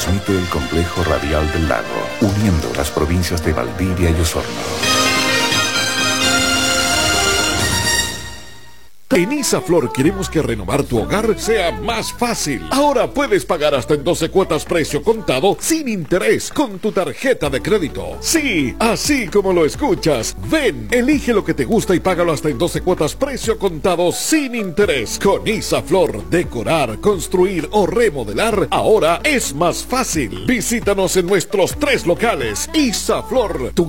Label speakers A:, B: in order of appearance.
A: transmite el complejo radial del lago, uniendo las provincias de Valdivia y Osorno.
B: En Isaflor queremos que renovar tu hogar sea más fácil. Ahora puedes pagar hasta en 12 cuotas precio contado sin interés con tu tarjeta de crédito. Sí, así como lo escuchas. Ven, elige lo que te gusta y págalo hasta en 12 cuotas precio contado sin interés. Con Isaflor, decorar, construir o remodelar ahora es más fácil. Visítanos en nuestros 3 locales. Isaflor, tu